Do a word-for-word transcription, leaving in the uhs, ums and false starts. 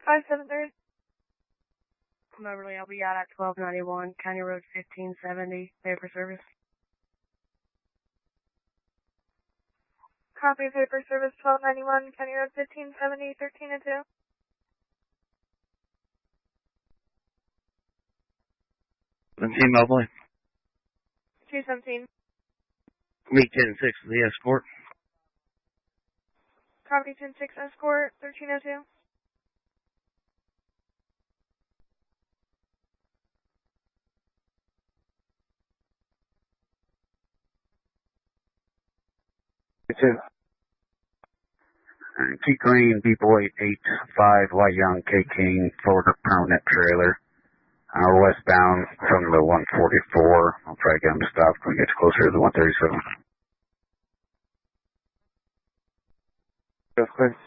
five seven three. Moberly, I'll be out at twelve ninety-one, County Road fifteen seventy, paper service. Copy, paper service twelve ninety-one, County Road fifteen seventy, thirteen and two. seventeen Moberly. two seventeen. Meet ten six, the escort. Copy, ten six escort, thirteen oh two. Two. T Green, B Boy eight five, Y Young, K King, Florida permanent trailer. Uh, westbound from the one forty-four. I'll try to get them stopped when it gets closer to the one thirty-seven. That's clear.